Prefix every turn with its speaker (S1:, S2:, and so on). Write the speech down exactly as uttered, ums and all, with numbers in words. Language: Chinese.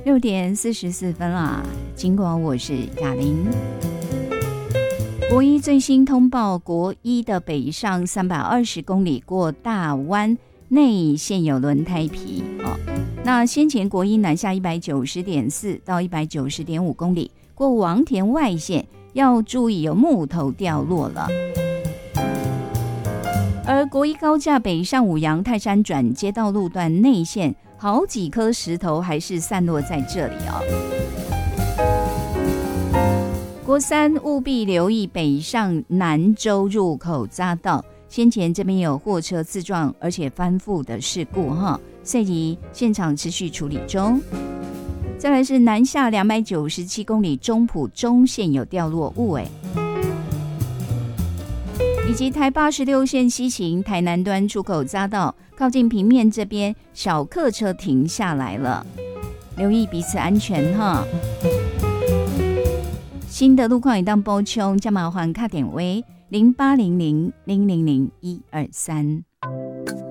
S1: 六点四十四分啦，尽管我是雅玲。国一最新通报，国一的北上三百二十公里过大湾内现有轮胎皮哦。那先前国一南下一百九十点四到一百九十点五公里，过王田外线要注意有木头掉落了。而国一高架北上五杨泰山转接道路段内线，好几颗石头还是散落在这里哦。国三务必留意北上南州入口匝道，先前这边有货车自撞而且翻覆的事故哈，所以现场持续处理中。再来是南下两百九十七公里中埔中线有掉落物诶，以及台八十六线西行台南端出口匝道靠近平面这边小客车停下来了，留意彼此安全哈。新的路况也当补充，加麻烦卡点为零八零零零零零一二三。